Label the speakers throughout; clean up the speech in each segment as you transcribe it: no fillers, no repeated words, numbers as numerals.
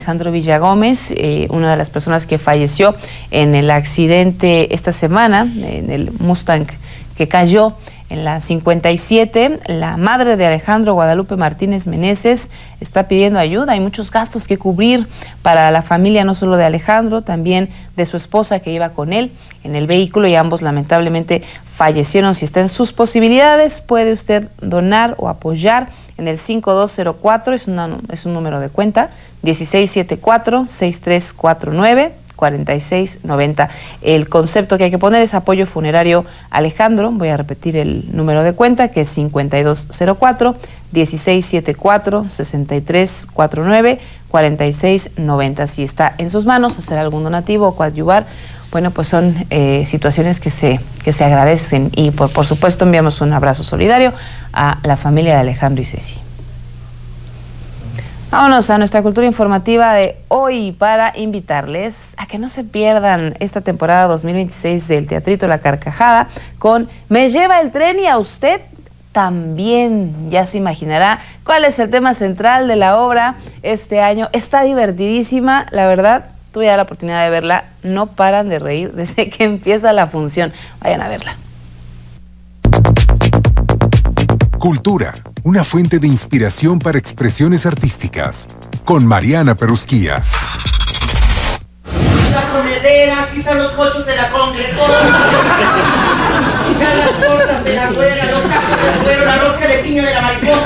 Speaker 1: Alejandro Villagómez, una de las personas que falleció en el accidente esta semana, en el Mustang que cayó en la 57. La madre de Alejandro, Guadalupe Martínez Meneses, está pidiendo ayuda. Hay muchos gastos que cubrir para la familia, no solo de Alejandro, también de su esposa que iba con él en el vehículo, y ambos lamentablemente fallecieron. Si está en sus posibilidades, puede usted donar o apoyar en el 5204, es un número de cuenta, 1674-6349-4690. El concepto que hay que poner es apoyo funerario Alejandro. Voy a repetir el número de cuenta, que es 5204-1674-6349-4690. Si está en sus manos hacer algún donativo o coadyuvar, bueno, pues son situaciones que se agradecen, y por supuesto enviamos un abrazo solidario a la familia de Alejandro y Ceci. Vámonos a nuestra cultura informativa de hoy para invitarles a que no se pierdan esta temporada 2026 del Teatrito La Carcajada con Me lleva el tren y a usted también. Ya se imaginará cuál es el tema central de la obra este año. Está divertidísima, la verdad. Tuve ya la oportunidad de verla, no paran de reír desde que empieza la función. Vayan a verla.
Speaker 2: Cultura, una fuente de inspiración para expresiones artísticas, con Mariana Perusquía.
Speaker 3: La comedera, quizá los cochos de la congre, quizá las tortas de la güera, los tacos del cuero, la rosca de piña de la mariposa,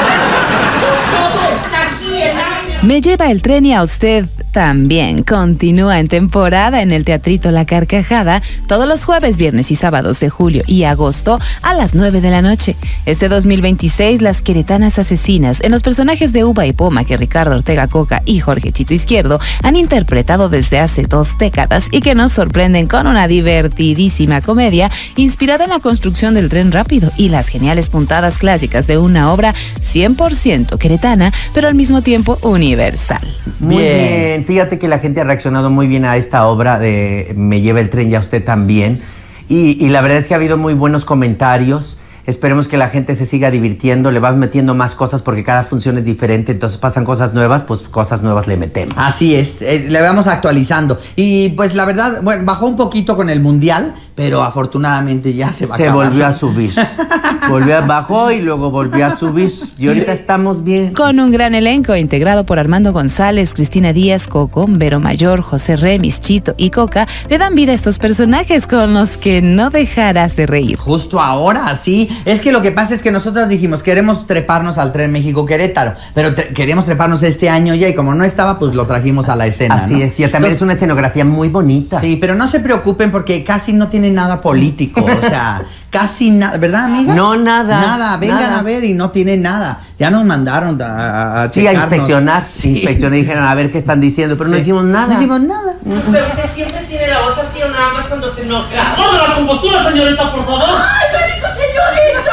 Speaker 3: todo está aquí en año.
Speaker 1: Me lleva el tren y a usted también. Continúa en temporada en el Teatrito La Carcajada todos los jueves, viernes y sábados de julio y agosto a las 9 de la noche. Este 2026, las queretanas asesinas, en los personajes de Uva y Poma que Ricardo Ortega Coca y Jorge Chito Izquierdo han interpretado desde hace 2 décadas y que nos sorprenden con una divertidísima comedia inspirada en la construcción del tren rápido y las geniales puntadas clásicas de una obra 100% queretana, pero al mismo tiempo universal.
Speaker 4: Muy bien. Fíjate que la gente ha reaccionado muy bien a esta obra de Me lleva el tren y a usted también. Y la verdad es que ha habido muy buenos comentarios. Esperemos que la gente se siga divirtiendo, le vas metiendo más cosas porque cada función es diferente, entonces pasan cosas nuevas, pues cosas nuevas le metemos.
Speaker 5: Así es, le vamos actualizando. Y pues la verdad, bueno, bajó un poquito con el Mundial, pero afortunadamente ya se va a acabar.
Speaker 4: Volvió a subir. Bajó y luego volvió a subir. Y ahorita estamos bien.
Speaker 1: Con un gran elenco integrado por Armando González, Cristina Díaz, Coco, Vero Mayor, José Remis, Chito y Coca, le dan vida a estos personajes con los que no dejarás de reír.
Speaker 5: Justo ahora, sí. Es que lo que pasa es que nosotros dijimos, queremos treparnos al tren México-Querétaro, pero queríamos treparnos este año ya, y como no estaba, pues lo trajimos a la escena.
Speaker 4: Así, ¿no? Es, y también es una escenografía muy bonita.
Speaker 5: Sí, pero no se preocupen porque casi no tiene nada político, o sea, casi nada, ¿verdad, amiga?
Speaker 4: No, nada.
Speaker 5: Nada, vengan a ver y no tiene nada. Ya nos mandaron a
Speaker 4: sí, a inspeccionar. Sí. Inspeccionar y dijeron a ver qué están diciendo, pero no hicimos nada.
Speaker 5: No hicimos nada.
Speaker 3: Pero usted siempre tiene la voz así o nada más cuando se enoja.
Speaker 6: ¡Guarda la compostura, señorita, por favor!
Speaker 3: ¡Ay, me dijo señorita!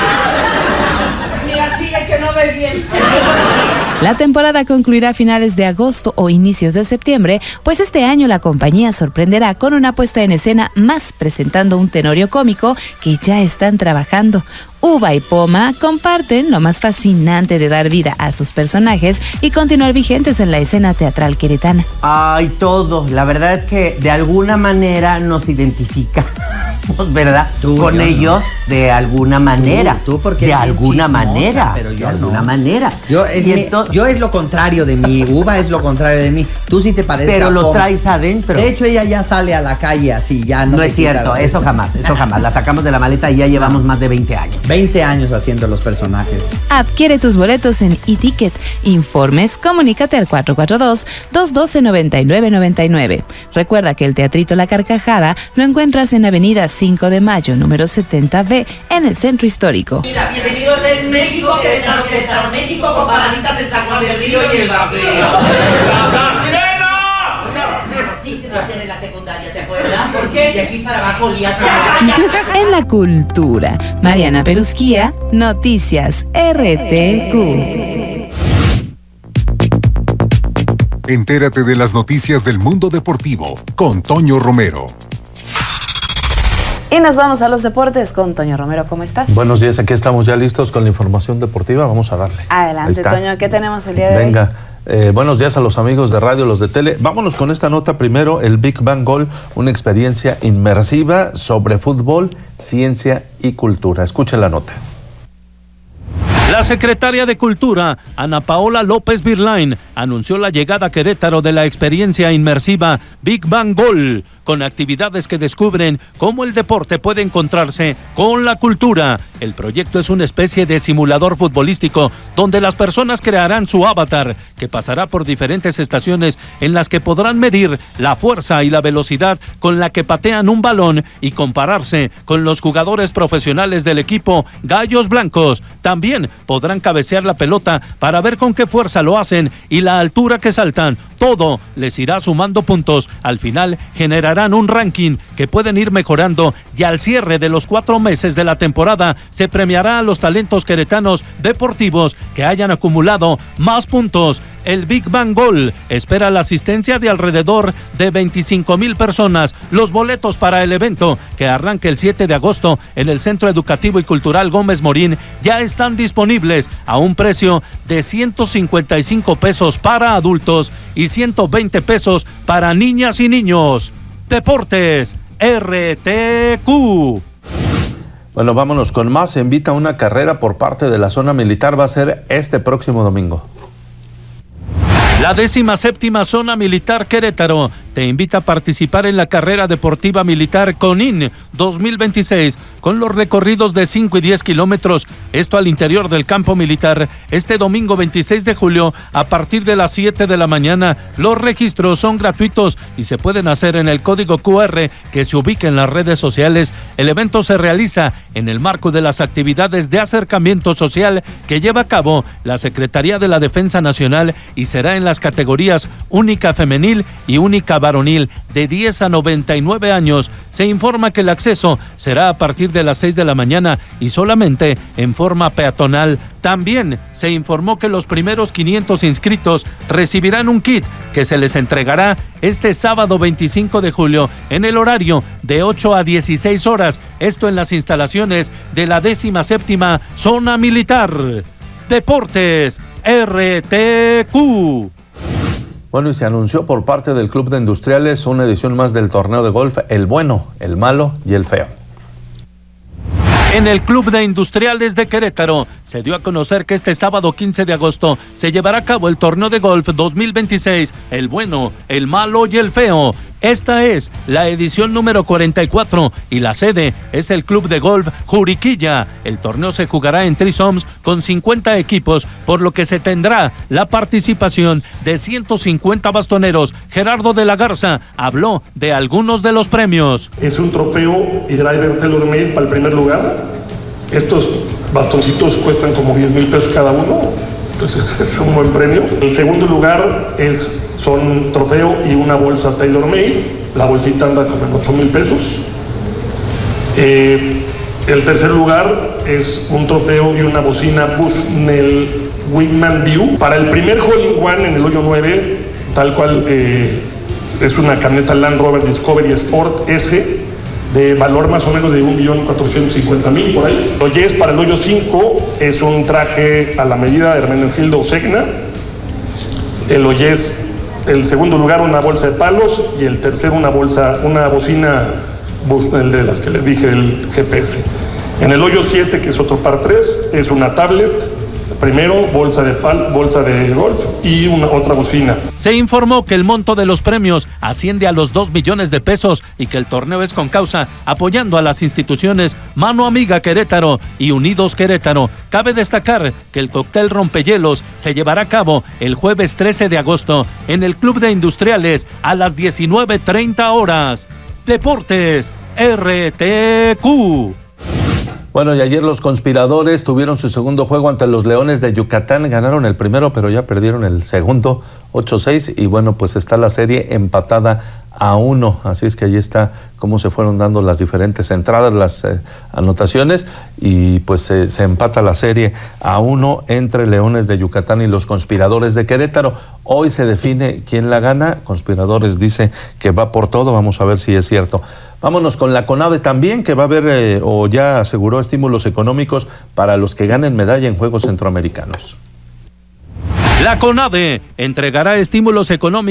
Speaker 3: Mira, sí, es que no ve bien.
Speaker 1: La temporada concluirá a finales de agosto o inicios de septiembre, pues este año la compañía sorprenderá con una puesta en escena más, presentando un tenorio cómico que ya están trabajando. Uva y Poma comparten lo más fascinante de dar vida a sus personajes y continuar vigentes en la escena teatral queretana.
Speaker 4: Ay, todo. La verdad es que de alguna manera nos identificamos, ¿verdad?
Speaker 5: Tú,
Speaker 4: con ellos, no. De alguna manera.
Speaker 5: Tú porque
Speaker 4: de alguna manera.
Speaker 5: Pero yo
Speaker 4: de
Speaker 5: no.
Speaker 4: alguna manera.
Speaker 5: Yo es lo contrario de mí. Uva es lo contrario de mí. Tú sí te pareces.
Speaker 4: Pero
Speaker 5: a
Speaker 4: lo
Speaker 5: Poma.
Speaker 4: Traes adentro.
Speaker 5: De hecho, ella ya sale a la calle así, ya no.
Speaker 4: No es cierto, eso jamás. La sacamos de la maleta y ya llevamos más de 20 años.
Speaker 5: 20 años haciendo los personajes.
Speaker 1: Adquiere tus boletos en eTicket. Informes, comunícate al 442-212-9999. Recuerda que el Teatrito La Carcajada lo encuentras en Avenida 5 de Mayo, número 70B, en el Centro Histórico.
Speaker 3: Mira, bienvenido del México, Querétaro, México, con paraditas en San Juan del Río y el Bajío.
Speaker 6: ¡La sirena!
Speaker 3: Sí, te dicen en la secundaria, ¿te acuerdas? ¿Por qué? De aquí para abajo olías.
Speaker 1: En la cultura, Mariana Perusquía, Noticias RTQ.
Speaker 2: Entérate de las noticias del mundo deportivo con Toño Romero.
Speaker 1: Y nos vamos a los deportes con Toño Romero. ¿Cómo estás?
Speaker 7: Buenos días, aquí estamos ya listos con la información deportiva. Vamos a darle.
Speaker 1: Adelante, Toño. ¿Qué tenemos el día de hoy?
Speaker 7: Venga, Buenos días a los amigos de radio, los de tele. Vámonos con esta nota primero, el Big Bang Goal, una experiencia inmersiva sobre fútbol, ciencia y cultura. Escuchen la nota.
Speaker 8: La secretaria de Cultura, Ana Paola López Virlain, anunció la llegada a Querétaro de la experiencia inmersiva Big Bang Goal, con actividades que descubren cómo el deporte puede encontrarse con la cultura. El proyecto es una especie de simulador futbolístico donde las personas crearán su avatar, que pasará por diferentes estaciones en las que podrán medir la fuerza y la velocidad con la que patean un balón y compararse con los jugadores profesionales del equipo Gallos Blancos. También podrán cabecear la pelota para ver con qué fuerza lo hacen y la altura que saltan. Todo les irá sumando puntos. Al final generarán un ranking que pueden ir mejorando y al cierre de los 4 meses de la temporada se premiará a los talentos queretanos deportivos que hayan acumulado más puntos. El Big Bang Goal espera la asistencia de alrededor de 25,000 personas. Los boletos para el evento, que arranca el 7 de agosto en el Centro Educativo y Cultural Gómez Morín, ya están disponibles a un precio de 155 pesos para adultos y 120 pesos para niñas y niños. Deportes RTQ.
Speaker 7: Bueno, vámonos con más. Se invita a una carrera por parte de la zona militar. Va a ser este próximo domingo.
Speaker 8: La 17ª Zona Militar Querétaro te invita a participar en la carrera deportiva militar CONIN 2026 con los recorridos de 5 y 10 kilómetros, esto al interior del campo militar, este domingo 26 de julio a partir de las 7 de la mañana. Los registros son gratuitos y se pueden hacer en el código QR que se ubica en las redes sociales. El evento se realiza en el marco de las actividades de acercamiento social que lleva a cabo la Secretaría de la Defensa Nacional y será en las categorías única femenil y única varonil de 10 a 99 años. Se informa que el acceso será a partir de las 6 de la mañana y solamente en forma peatonal. También se informó que los primeros 500 inscritos recibirán un kit que se les entregará este sábado 25 de julio en el horario de 8 a 16 horas, esto en las instalaciones de la 17ª Zona Militar. Deportes RTQ.
Speaker 7: Bueno, y se anunció por parte del Club de Industriales una edición más del torneo de golf, el bueno, el malo y el feo.
Speaker 8: En el Club de Industriales de Querétaro se dio a conocer que este sábado 15 de agosto se llevará a cabo el torneo de golf 2026, el bueno, el malo y el feo. Esta es la edición número 44 y la sede es el Club de Golf Juriquilla. El torneo se jugará en threesomes con 50 equipos, por lo que se tendrá la participación de 150 bastoneros. Gerardo de la Garza habló de algunos de los premios.
Speaker 9: Es un trofeo y driver tailor-made para el primer lugar. Estos bastoncitos cuestan como 10,000 pesos cada uno, entonces es un buen premio. El segundo lugar son trofeo y una bolsa tailor-made. La bolsita anda como en 8,000 pesos. El tercer lugar es un trofeo y una bocina Bushnell Wingman View. Para el primer hole-in-one en el hoyo 9, tal cual es una camioneta Land Rover Discovery Sport S, de valor más o menos de 1.450.000 por ahí. El Oyes para el hoyo 5 es un traje a la medida de Hermenegildo Segna. El Oyes, el segundo lugar, una bolsa de palos, y el tercero una bocina Bushnell de las que les dije, el GPS. En el hoyo 7, que es otro par 3, es una tablet. Primero, bolsa de golf y otra bocina.
Speaker 8: Se informó que el monto de los premios asciende a los 2 millones de pesos y que el torneo es con causa apoyando a las instituciones Mano Amiga Querétaro y Unidos Querétaro. Cabe destacar que el cóctel rompehielos se llevará a cabo el jueves 13 de agosto en el Club de Industriales a las 19:30 horas. Deportes RTQ.
Speaker 7: Bueno, y ayer los conspiradores tuvieron su segundo juego ante los Leones de Yucatán. Ganaron el primero, pero ya perdieron el segundo, 8-6. Y bueno, pues está la serie empatada a 1. Así es que ahí está cómo se fueron dando las diferentes entradas, las anotaciones. Y pues se empata la serie a 1 entre Leones de Yucatán y los conspiradores de Querétaro. Hoy se define quién la gana. Conspiradores dice que va por todo. Vamos a ver si es cierto. Vámonos con la CONADE también, que va a haber o ya aseguró estímulos económicos para los que ganen medalla en Juegos Centroamericanos.
Speaker 8: La CONADE entregará estímulos económicos